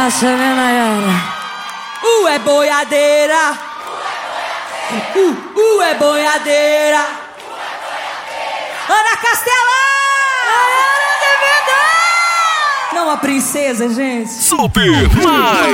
acha, né, Nayara? É boiadeira. É boiadeira. Ana Castela! Nayara de verdade! Não a princesa, gente. Super Mais.